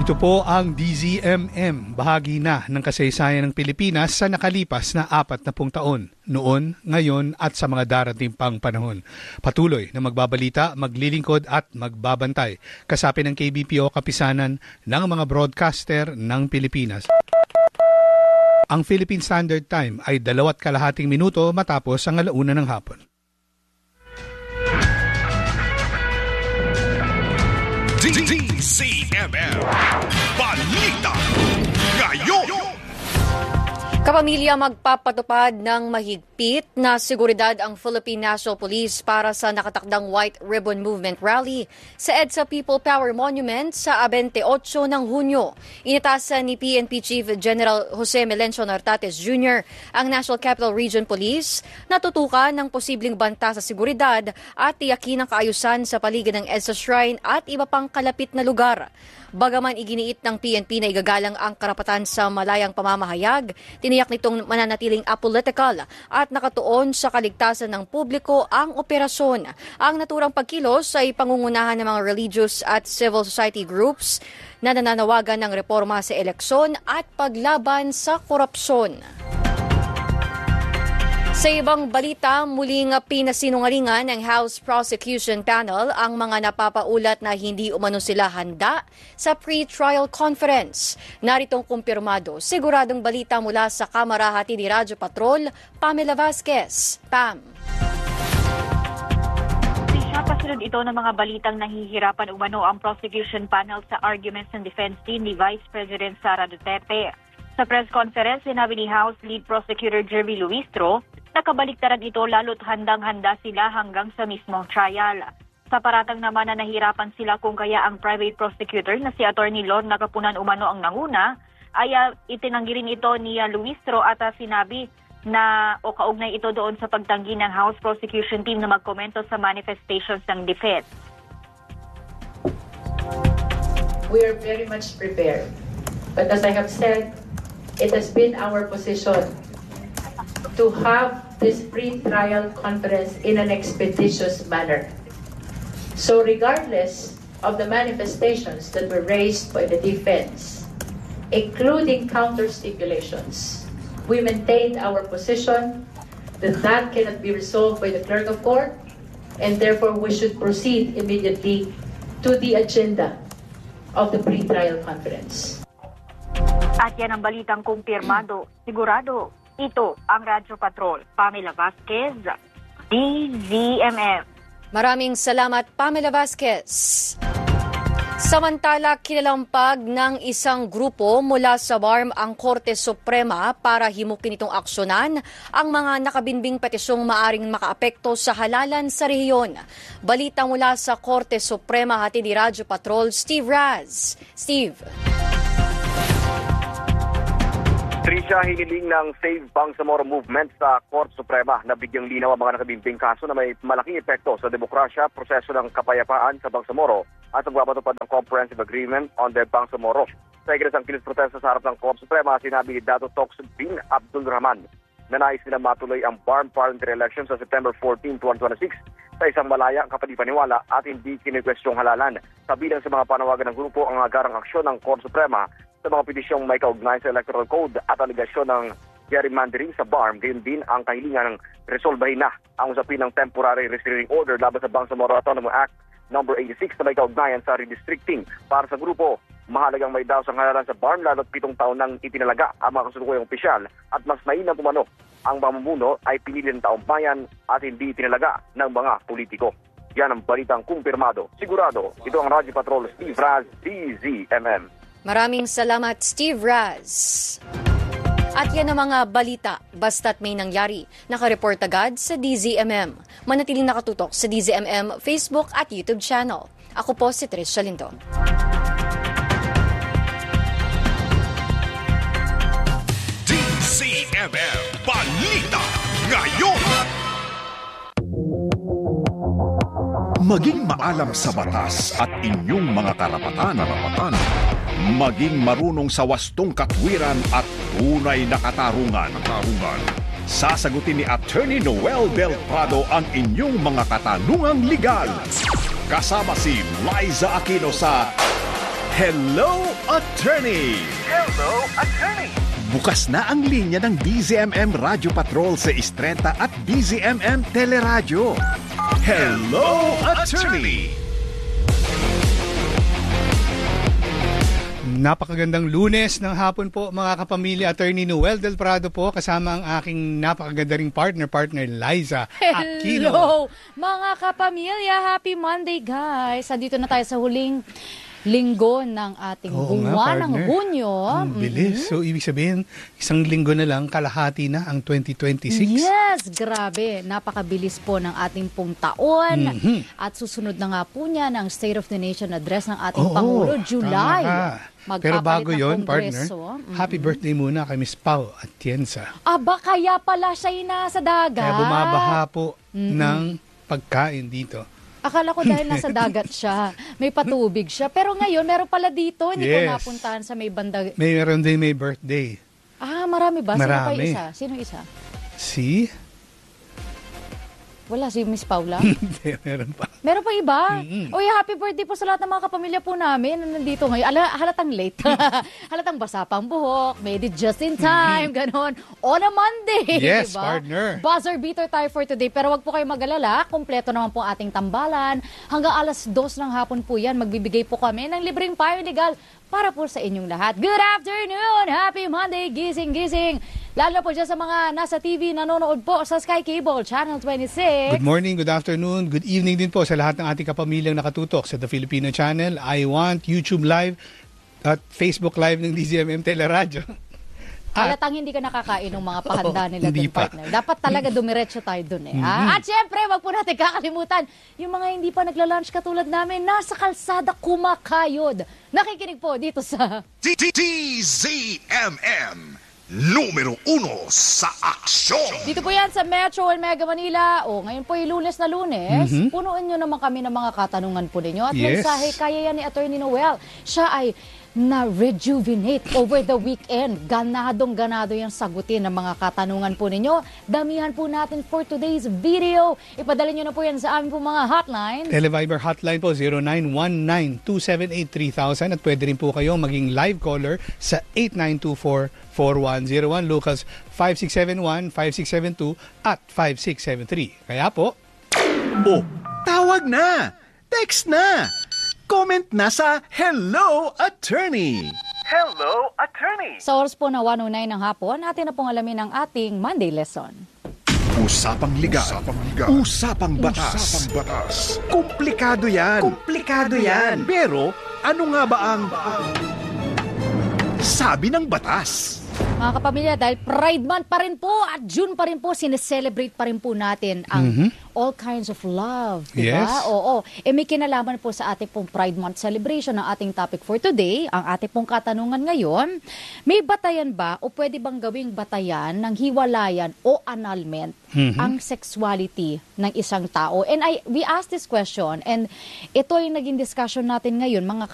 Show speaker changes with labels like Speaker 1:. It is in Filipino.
Speaker 1: Ito po ang DZMM, bahagi na ng kasaysayan ng Pilipinas sa nakalipas na 40 taon, noon, ngayon at sa mga darating pang panahon. Patuloy na magbabalita, maglilingkod at magbabantay, kasapi ng KBPO Kapisanan ng mga broadcaster ng Pilipinas. Ang Philippine Standard Time ay 2.5 minuto matapos ang 1:00 ng hapon.
Speaker 2: DZMM Balita Ngayon.
Speaker 3: Kapamilya, magpapatupad ng mahigpit na seguridad ang Philippine National Police para sa nakatakdang White Ribbon Movement Rally sa EDSA People Power Monument sa 28 ng Hunyo. Inatasan ni PNP Chief General Jose Melencio Nartates Jr. ang National Capital Region Police na tutukan ng posibleng banta sa seguridad at tiyakin ang kaayusan sa paligid ng EDSA Shrine at iba pang kalapit na lugar. Bagaman iginiit ng PNP na igagalang ang karapatan sa malayang pamamahayag, tiniyak nitong mananatiling apolitical at nakatuon sa kaligtasan ng publiko ang operasyon. Ang naturang pagkilos ay pangungunahan ng mga religious at civil society groups na nananawagan ng reforma sa eleksyon at paglaban sa korupsyon. Sa ibang balita, muling pinasinungalingan ng House Prosecution Panel ang mga napapaulat na hindi umano sila handa sa pre-trial conference. Naritong kumpirmado, siguradong balita mula sa Kamara Hati ni Radyo Patrol, Pamela Vasquez. Pam.
Speaker 4: Kasunod ito ng mga balitang nahihirapan umano ang prosecution panel sa arguments and defense team ni Vice President Sara Duterte. Sa press conference, sinabi ni House Lead Prosecutor Jeremy Luistro, nakabaliktaran ito lalo't handang-handa sila hanggang sa mismong trial. Sa paratang naman na nahirapan sila kung kaya ang private prosecutor na si Attorney Lorna Kapunan umano ang nanguna, ay itinanggi rin ito ni Luistro at sinabi na o kaugnay ito doon sa pagtanggi ng House Prosecution Team na magkomento sa manifestations ng defense.
Speaker 5: We are very much prepared. But as I have said, it has been our position to have this pre-trial conference in an expeditious manner. So regardless of the manifestations that were raised by the defense, including counter-stipulations, we maintained our position that that cannot be resolved by the clerk of court, and therefore we should proceed immediately to the agenda of the pre-trial conference.
Speaker 4: At yan ang balitang kumpirmado, sigurado. Ito ang Radyo Patrol. Pamela Vasquez, DZMM.
Speaker 3: Maraming salamat, Pamela Vasquez. Samantala, kinalampag ng isang grupo mula sa BARM ang Korte Suprema para himukin itong aksyonan ang mga nakabinbing petisyong maaring makaapekto sa halalan sa rehiyon. Balita mula sa Korte Suprema, hati ni Radyo Patrol, Steve Raz. Steve.
Speaker 6: Trisha, hiniling ng Save Bangsamoro Movement sa Korte Suprema na bigyang linaw ang mga nakabimbing kaso na may malaking epekto sa demokrasya, proseso ng kapayapaan sa Bangsamoro at sa pagpapatupad ng Comprehensive Agreement on the Bangsamoro. Sa ikinasang kilis protesta sa harap ng Korte Suprema, sinabi ni Dato Toksod bin Abdul Rahman na nais nila matuloy ang BARM parliamentary election sa September 14, 2026 sa isang malaya, kapatipaniwala at hindi kinikwestiyong halalan. Kabilang sa mga panawagan ng grupo ang agarang aksyon ng Korte Suprema sa mga petisyong may kaugnay sa Electoral Code at aligasyon ng gerrymandering sa BARM, gayon din ang kahilingan ng resolbahin na ang usapin ng Temporary Restraining Order laban sa Bangsamoro Autonomous Act No. 86 na may kaugnayan sa redistricting. Para sa grupo, mahalagang may daw sa halalan sa BARM lalo't 7 taon nang itinalaga ang mga kasulukuyang opisyal at mas mainam umano ang mamumuno ay pinili ng taong bayan at hindi itinalaga ng mga politiko. Yan ang balitang kumpirmado. Sigurado, ito ang Radyo Patrol, Steve Raz, DZMM.
Speaker 3: Maraming salamat, Steve Raz. At yan ang mga balita, basta't may nangyari. Nakareport agad sa DZMM. Manatiling nakatutok sa DZMM Facebook at YouTube channel. Ako po si Tricia Lindon.
Speaker 2: DZMM Balita Ngayon.
Speaker 7: Maging maalam sa batas at inyong mga karapatan. Maging marunong sa wastong katwiran at tunay na katarungan. Sasagutin ni Attorney Noel Del Prado ang inyong mga katanungang legal. Kasama si Liza Aquino sa Hello, Attorney!
Speaker 2: Hello, Attorney!
Speaker 7: Bukas na ang linya ng DZMM Radio Patrol sa Istreta at DZMM Teleradyo. Hello, Attorney!
Speaker 1: Napakagandang Lunes ng hapon po mga kapamilya. Attorney Noel Del Prado po kasama ang aking napakaganda ring partner Liza Aquino.
Speaker 8: Hello mga kapamilya, happy Monday guys. Andito na tayo sa huling linggo ng ating buwan ng Hunyo.
Speaker 1: Ang bilis. So ibig sabihin, isang linggo na lang, kalahati na ang 2026.
Speaker 8: Yes, grabe. Napakabilis po ng ating pong taon. At susunod na nga po niya ng State of the Nation address ng ating Pangulo, July.
Speaker 1: Pero bago yon, partner,
Speaker 8: Kongreso.
Speaker 1: happy birthday muna kay Miss Pau Atienza.
Speaker 8: Aba, kaya pala siya nasa dagat.
Speaker 1: Kaya bumabaha po ng pagkain dito.
Speaker 8: Akala ko dahil nasa dagat siya, may patubig siya. Pero ngayon, meron pala dito, hindi ko napuntahan sa may banda.
Speaker 1: Meron din may birthday.
Speaker 8: Ah, marami ba?
Speaker 1: Marami.
Speaker 8: Sino pa isa? Sino isa?
Speaker 1: Si?
Speaker 8: Wala, si Miss Paula?
Speaker 1: Hindi, meron pa.
Speaker 8: Meron pa iba? Uy, happy birthday po sa lahat ng mga kapamilya po namin na nandito ngayon. Halatang late. Halatang basa pang buhok. Made it just in time. Ganon. On a Monday.
Speaker 1: Yes,
Speaker 8: diba?
Speaker 1: partner.
Speaker 8: Buzzer beater tayo for today. Pero wag po kayo mag-alala. Kompleto naman po ating tambalan. Hanggang alas 2 ng hapon po yan. Magbibigay po kami ng libreng payo legal para po sa inyong lahat. Good afternoon! Happy Monday! Gising-gising! Lalo po dyan sa mga nasa TV, nanonood po sa Sky Cable, Channel 26.
Speaker 1: Good morning, good afternoon, good evening din po sa lahat ng ating kapamilyang nakatutok sa The Filipino Channel, I Want, YouTube Live, at Facebook Live ng DZMM Teleradyo.
Speaker 8: Halatang hindi ka nakakain ng mga pahanda nila
Speaker 1: hindi
Speaker 8: dun,
Speaker 1: pa.
Speaker 8: partner. Dapat talaga dumiretso tayo dun eh. At syempre, wag po natin kakalimutan, yung mga hindi pa nagla-lunch katulad namin, nasa kalsada kumakayod. Nakikinig po dito sa
Speaker 2: DZMM Numero 1 sa aksyon.
Speaker 8: Dito po yan sa Metro and Mega Manila. Ngayon po yung Lunes na Lunes. Punuin nyo naman kami ng mga katanungan po ninyo. At mensahe, kaya yan ni Attorney Noel. Siya ay na-rejuvenate over the weekend. Ganadong-ganado yung sagutin ng mga katanungan po ninyo. Damihan po natin for today's video. Ipadala nyo na po yan sa aming po mga hotline.
Speaker 1: Televiber hotline po 0919-278-3000 at pwede rin po kayong maging live caller sa 8924-4101, locals 5671, 5672 at 5673. Kaya po,
Speaker 7: Tawag na! Text na! Comment na sa Hello, Attorney!
Speaker 2: Hello, Attorney!
Speaker 8: Sa oras po na 1:09 ng hapon, natin na pong alamin ang ating Monday lesson.
Speaker 7: Usapang liga. Usapang batas. Komplikado yan. Pero ano nga ba ang sabi ng batas?
Speaker 8: Mga kapamilya, dahil Pride Month pa rin po at June pa rin po, sineselebrate pa rin po natin ang all kinds of love. Diba?
Speaker 1: Yes.
Speaker 8: Oo. May kinalaman po sa ating pong Pride Month celebration ng ating topic for today. Ang ating pong katanungan ngayon, may batayan ba o pwede bang gawing batayan ng hiwalayan o annulment ang sexuality ng isang tao? And we asked this question and ito yung naging discussion natin ngayon, mga